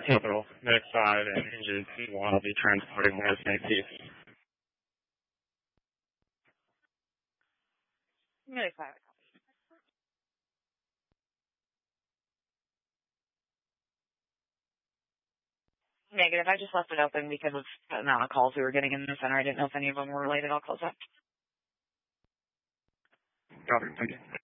Capital, Medic 5, and Injured C1 will be transporting resident Chief. Medic 5. Negative. I just left it open because of the amount of calls we were getting in the center. I didn't know if any of them were related. I'll close up. Got it. Thank you.